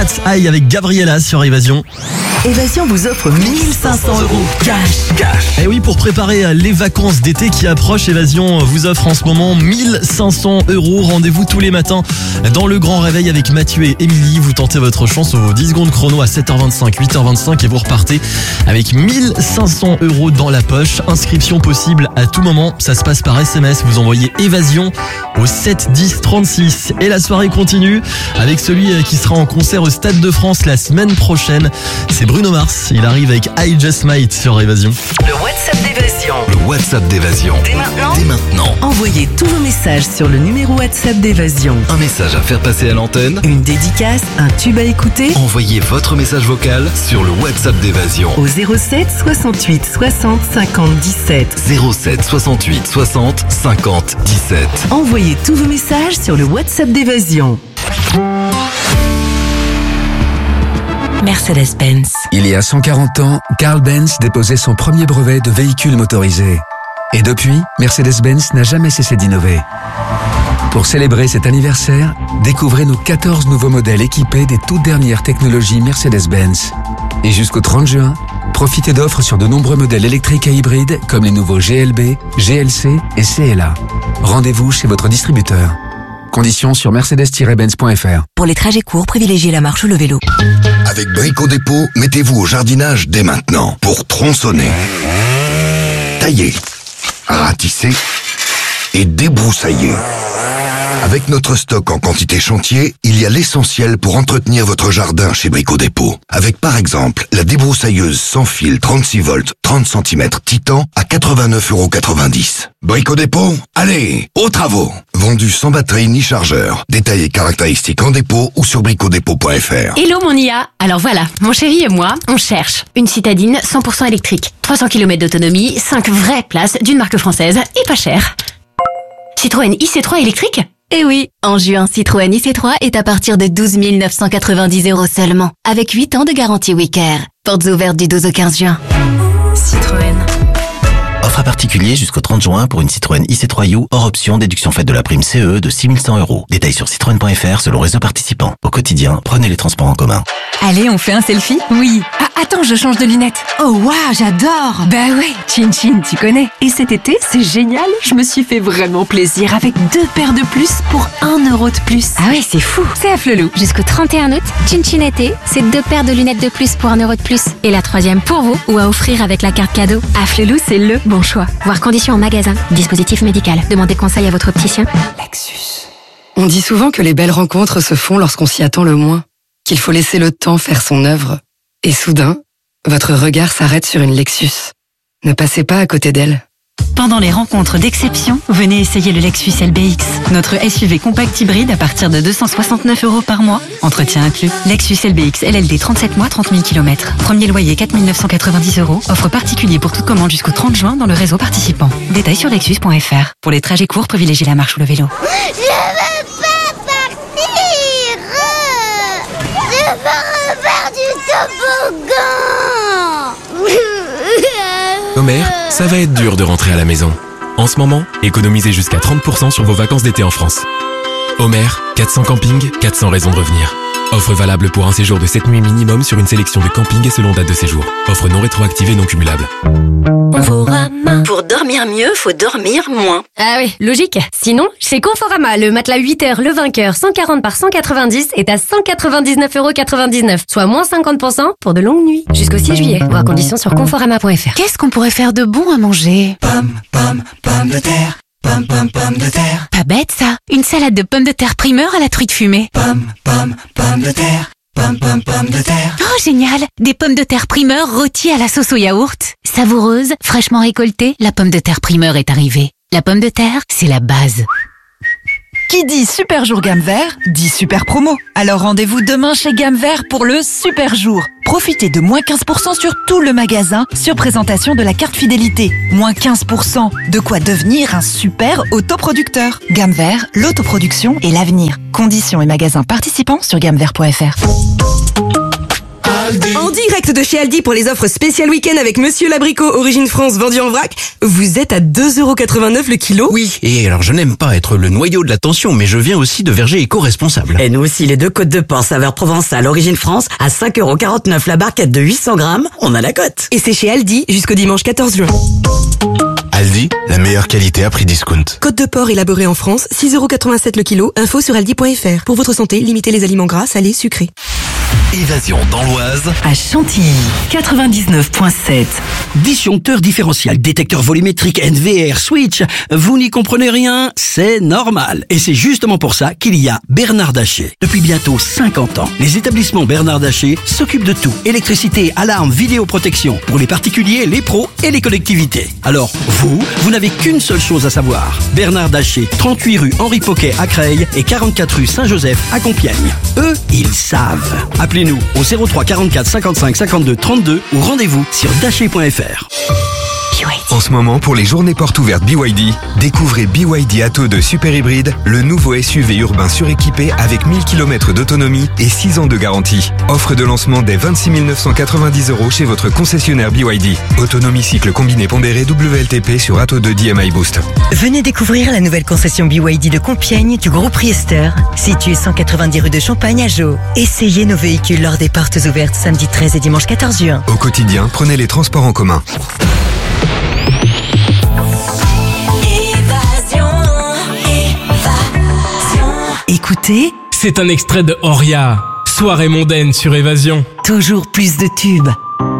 Cat's Eye avec Gabriella sur Évasion. Évasion vous offre 1500 € cash. Et oui, pour préparer les vacances d'été qui approchent, Évasion vous offre en ce moment 1500 €. Rendez-vous tous les matins dans le Grand Réveil avec Mathieu et Émilie. Vous tentez votre chance aux 10 secondes chrono à 7h25, 8h25 et vous repartez avec 1500 € dans la poche. Inscription possible à tout moment. Ça se passe par SMS. Vous envoyez Évasion au 7 10 36. Et la soirée continue avec celui qui sera en concert au Stade de France la semaine prochaine. C'est Bruno Mars. Il arrive avec I Just Might sur Évasion. Le WhatsApp d'Évasion. Le WhatsApp d'Évasion. Dès maintenant. Envoyez tous vos messages sur le numéro WhatsApp d'Évasion. Un message à faire passer à l'antenne. Une dédicace, un tube à écouter. Envoyez votre message vocal sur le WhatsApp d'Évasion. Au 07 68 60 50 17. 07 68 60 50 17. Envoyez tous vos messages sur le WhatsApp d'Évasion. Mercedes-Benz. Il y a 140 ans, Carl Benz déposait son premier brevet de véhicule motorisé. Et depuis, Mercedes-Benz n'a jamais cessé d'innover. Pour célébrer cet anniversaire, découvrez nos 14 nouveaux modèles équipés des toutes dernières technologies Mercedes-Benz. Et jusqu'au 30 juin, profitez d'offres sur de nombreux modèles électriques et hybrides comme les nouveaux GLB, GLC et CLA. Rendez-vous chez votre distributeur. Conditions sur mercedes-benz.fr. Pour les trajets courts, privilégiez la marche ou le vélo. Avec Brico Dépôt, mettez-vous au jardinage dès maintenant pour tronçonner, tailler, ratisser et débroussailler. Avec notre stock en quantité chantier, il y a l'essentiel pour entretenir votre jardin chez Brico Dépôt. Avec par exemple la débroussailleuse sans fil 36 volts 30 cm Titan à 89,90 €. Brico Dépôt, allez, aux travaux. Vendu sans batterie ni chargeur. Détails et caractéristiques en dépôt ou sur bricodépôt.fr. Hello mon IA. Alors voilà, mon chéri et moi, on cherche une citadine 100% électrique. 300 km d'autonomie, 5 vraies places d'une marque française et pas cher. Citroën IC3 électrique ? Eh oui, en juin, Citroën IC3 est à partir de 12 990 € seulement, avec 8 ans de garantie Wicare. Portes ouvertes du 12 au 15 juin. Citroën. Offre à particulier jusqu'au 30 juin pour une Citroën IC3U hors option déduction faite de la prime CE de 6 100 €. Détails sur citroën.fr selon réseau participant. Au quotidien, prenez les transports en commun. Allez, on fait un selfie ? Oui. Ah, attends, je change de lunettes. Oh waouh, j'adore. Bah ouais, Chin Chin, tu connais. Et cet été, c'est génial. Je me suis fait vraiment plaisir avec 2 paires de plus pour 1 € de plus. Ah ouais, c'est fou. C'est à Flelou. Jusqu'au 31 août, Chin Chin été, c'est 2 paires de lunettes de plus pour 1 € de plus. Et la 3e pour vous ou à offrir avec la carte cadeau. À Flelou, c'est le bon choix. Voir conditions en magasin. Dispositif médical. Demandez conseil à votre opticien. Lexus. On dit souvent que les belles rencontres se font lorsqu'on s'y attend le moins. Qu'il faut laisser le temps faire son œuvre. Et soudain, votre regard s'arrête sur une Lexus. Ne passez pas à côté d'elle. Pendant les rencontres d'exception, venez essayer le Lexus LBX, notre SUV compact hybride à partir de 269 € par mois. Entretien inclus. Lexus LBX LLD 37 mois, 30 000 km. Premier loyer 4 990 €. Offre particulier pour toute commande jusqu'au 30 juin dans le réseau participant. Détails sur lexus.fr. Pour les trajets courts, privilégiez la marche ou le vélo. Je veux pas partir. Je veux refaire du toboggan. Homer, ça va être dur de rentrer à la maison. En ce moment, économisez jusqu'à 30% sur vos vacances d'été en France. Homer, 400 campings, 400 raisons de revenir. Offre valable pour un séjour de 7 nuits minimum sur une sélection de campings et selon date de séjour. Offre non rétroactive et non cumulable. Pour dormir mieux, faut dormir moins. Ah oui, logique. Sinon, chez Conforama, le matelas 8h, le vainqueur 140 par 190 est à 199,99 €, soit moins 50% pour de longues nuits. Jusqu'au 6 juillet. Voir conditions sur conforama.fr. Qu'est-ce qu'on pourrait faire de bon à manger ? Pommes de terre. Pommes de terre. Pas bête ça. Une salade de pommes de terre primeur à la truite fumée. Pommes de terre. Pommes de terre. Oh génial. Des pommes de terre primeur rôties à la sauce au yaourt. Savoureuse, fraîchement récoltée, la pomme de terre primeur est arrivée. La pomme de terre, c'est la base. Qui dit super jour gamme vert, dit super promo. Alors rendez-vous demain chez Gamme Vert pour le super jour. Profitez de moins 15% sur tout le magasin sur présentation de la carte fidélité. Moins 15%, de quoi devenir un super autoproducteur. Gamme Vert, l'autoproduction et l'avenir. Conditions et magasins participants sur gammevert.fr. En direct de chez Aldi pour les offres spéciales week-end avec Monsieur l'Abricot Origine France vendu en vrac. Vous êtes à 2,89€ le kilo. Oui, et alors je n'aime pas être le noyau de l'attention, mais je viens aussi de Verger éco-responsable. Et nous aussi, les 2 côtes de porc saveur provençale Origine France à 5,49€ la barquette de 800 grammes. On a la cote. Et c'est chez Aldi jusqu'au dimanche 14 juin. Aldi, la meilleure qualité à prix discount. Côte de porc élaborée en France, 6,87€ le kilo. Info sur aldi.fr. Pour votre santé, limitez les aliments gras, salés, sucrés. Évasion dans l'Oise. À Chantilly, 99.7. Disjoncteur différentiel, détecteur volumétrique, NVR, switch. Vous n'y comprenez rien? C'est normal. Et c'est justement pour ça qu'il y a Bernard Daché. Depuis bientôt 50 ans, les établissements Bernard Daché s'occupent de tout. Électricité, alarme, vidéoprotection. Pour les particuliers, les pros et les collectivités. Alors, vous n'avez qu'une seule chose à savoir. Bernard Daché, 38 rue Henri Poquet à Creil et 44 rue Saint-Joseph à Compiègne. Eux, ils savent. Appelez-nous au 03 44 55 52 32 ou rendez-vous sur daché.fr. En ce moment, pour les journées portes ouvertes BYD, découvrez BYD Atto 2 Super Hybride, le nouveau SUV urbain suréquipé avec 1000 km d'autonomie et 6 ans de garantie. Offre de lancement dès 26 990€ chez votre concessionnaire BYD. Autonomie cycle combiné pondéré WLTP sur Atto 2 DMI Boost. Venez découvrir la nouvelle concession BYD de Compiègne du groupe Riester, située 190 rue de Champagne à Jeaux. Essayez nos véhicules lors des portes ouvertes samedi 13 et dimanche 14 juin. Au quotidien, prenez les transports en commun. Écoutez, c'est un extrait de Oria, soirée mondaine sur Évasion. Toujours plus de tubes,